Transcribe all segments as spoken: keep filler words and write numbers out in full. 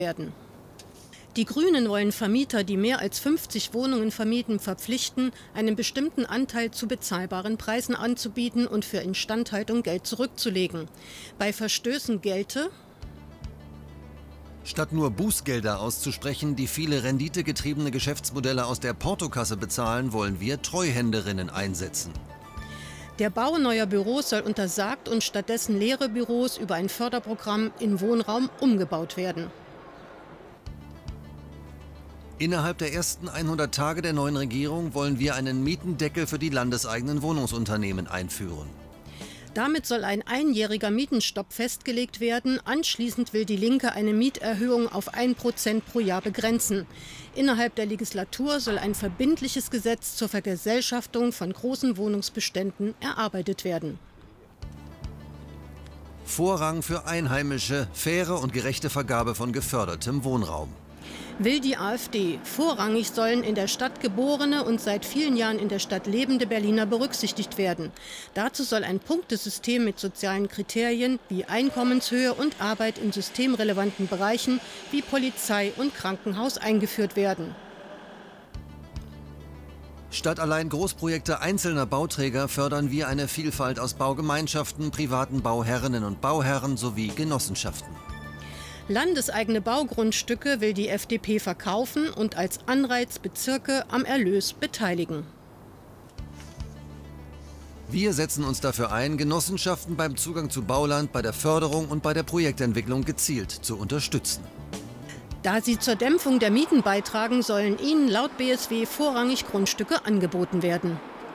werden. Die Grünen wollen Vermieter, die mehr als fünfzig Wohnungen vermieten, verpflichten, einen bestimmten Anteil zu bezahlbaren Preisen anzubieten und für Instandhaltung Geld zurückzulegen. Bei Verstößen gelte: Statt nur Bußgelder auszusprechen, die viele renditegetriebene Geschäftsmodelle aus der Portokasse bezahlen, wollen wir Treuhänderinnen einsetzen. Der Bau neuer Büros soll untersagt und stattdessen leere Büros über ein Förderprogramm in Wohnraum umgebaut werden. Innerhalb der ersten hundert Tage der neuen Regierung wollen wir einen Mietendeckel für die landeseigenen Wohnungsunternehmen einführen. Damit soll ein einjähriger Mietenstopp festgelegt werden. Anschließend will die Linke eine Mieterhöhung auf ein Prozent pro Jahr begrenzen. Innerhalb der Legislatur soll ein verbindliches Gesetz zur Vergesellschaftung von großen Wohnungsbeständen erarbeitet werden. Vorrang für Einheimische, faire und gerechte Vergabe von gefördertem Wohnraum. Will die AfD. Vorrangig sollen in der Stadt geborene und seit vielen Jahren in der Stadt lebende Berliner berücksichtigt werden. Dazu soll ein Punktesystem mit sozialen Kriterien wie Einkommenshöhe und Arbeit in systemrelevanten Bereichen wie Polizei und Krankenhaus eingeführt werden. Statt allein Großprojekte einzelner Bauträger fördern wir eine Vielfalt aus Baugemeinschaften, privaten Bauherrinnen und Bauherren sowie Genossenschaften. Landeseigene Baugrundstücke will die F D P verkaufen und als Anreiz Bezirke am Erlös beteiligen. Wir setzen uns dafür ein, Genossenschaften beim Zugang zu Bauland, bei der Förderung und bei der Projektentwicklung gezielt zu unterstützen. Da sie zur Dämpfung der Mieten beitragen, sollen ihnen laut B S W vorrangig Grundstücke angeboten werden.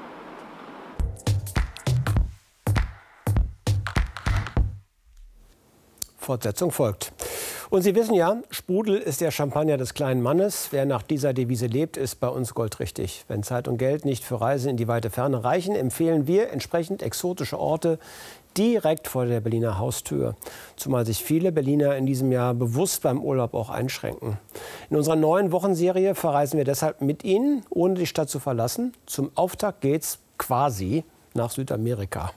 Fortsetzung folgt. Und Sie wissen ja, Sprudel ist der Champagner des kleinen Mannes. Wer nach dieser Devise lebt, ist bei uns goldrichtig. Wenn Zeit und Geld nicht für Reisen in die weite Ferne reichen, empfehlen wir entsprechend exotische Orte direkt vor der Berliner Haustür. Zumal sich viele Berliner in diesem Jahr bewusst beim Urlaub auch einschränken. In unserer neuen Wochenserie verreisen wir deshalb mit Ihnen, ohne die Stadt zu verlassen. Zum Auftakt geht's quasi nach Südamerika.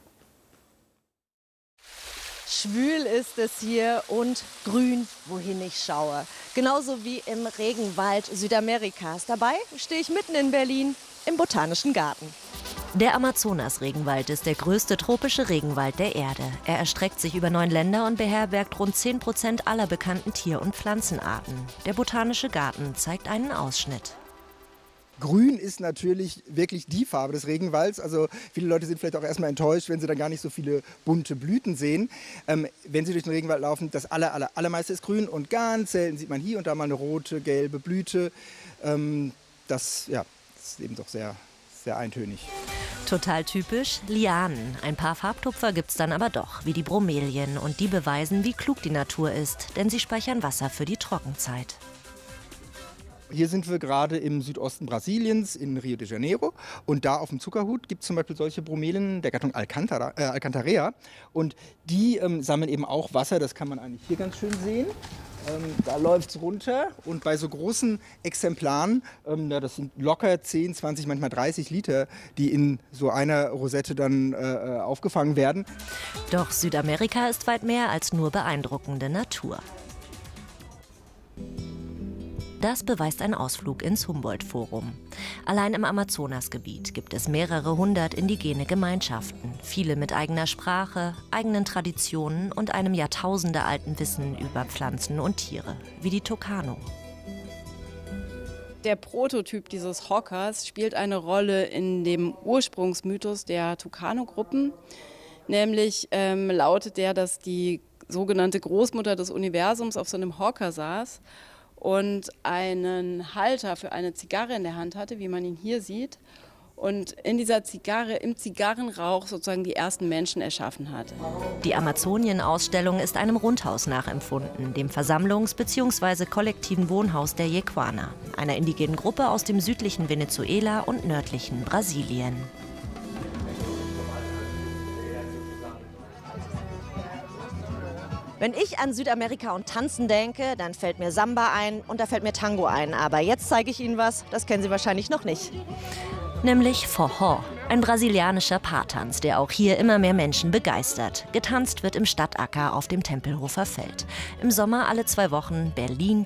Schwül ist es hier und grün, wohin ich schaue. Genauso wie im Regenwald Südamerikas. Dabei stehe ich mitten in Berlin im Botanischen Garten. Der Amazonas-Regenwald ist der größte tropische Regenwald der Erde. Er erstreckt sich über neun Länder und beherbergt rund zehn Prozent aller bekannten Tier- und Pflanzenarten. Der Botanische Garten zeigt einen Ausschnitt. Grün ist natürlich wirklich die Farbe des Regenwalds. Also viele Leute sind vielleicht auch erstmal enttäuscht, wenn sie dann gar nicht so viele bunte Blüten sehen. Ähm, wenn sie durch den Regenwald laufen, das aller, aller, allermeiste ist grün und ganz selten sieht man hier und da mal eine rote, gelbe Blüte. Ähm, das, ja, das ist eben doch sehr, sehr eintönig. Total typisch Lianen. Ein paar Farbtupfer gibt's dann aber doch, wie die Bromelien. Und die beweisen, wie klug die Natur ist, denn sie speichern Wasser für die Trockenzeit. Hier sind wir gerade im Südosten Brasiliens, in Rio de Janeiro. Und da auf dem Zuckerhut gibt es zum Beispiel solche Bromelien der Gattung Alcantara, äh, Alcantarea. Und die ähm, sammeln eben auch Wasser, das kann man eigentlich hier ganz schön sehen. Ähm, da läuft es runter. Und bei so großen Exemplaren, ähm, ja, das sind locker zehn, zwanzig, manchmal dreißig Liter, die in so einer Rosette dann äh, aufgefangen werden. Doch Südamerika ist weit mehr als nur beeindruckende Natur. Das beweist ein Ausflug ins Humboldt-Forum. Allein im Amazonasgebiet gibt es mehrere hundert indigene Gemeinschaften. Viele mit eigener Sprache, eigenen Traditionen und einem jahrtausendealten Wissen über Pflanzen und Tiere, wie die Tucano. Der Prototyp dieses Hockers spielt eine Rolle in dem Ursprungsmythos der Tucano-Gruppen. Nämlich ähm, lautet der, dass die sogenannte Großmutter des Universums auf so einem Hocker saß und einen Halter für eine Zigarre in der Hand hatte, wie man ihn hier sieht, und in dieser Zigarre, im Zigarrenrauch sozusagen die ersten Menschen erschaffen hat. Die Amazonien-Ausstellung ist einem Rundhaus nachempfunden, dem Versammlungs- bzw. kollektiven Wohnhaus der Yequana, einer indigenen Gruppe aus dem südlichen Venezuela und nördlichen Brasilien. Wenn ich an Südamerika und Tanzen denke, dann fällt mir Samba ein und da fällt mir Tango ein. Aber jetzt zeige ich Ihnen was, das kennen Sie wahrscheinlich noch nicht. Nämlich Forró, ein brasilianischer Paartanz, der auch hier immer mehr Menschen begeistert. Getanzt wird im Stadtacker auf dem Tempelhofer Feld. Im Sommer alle zwei Wochen Berlin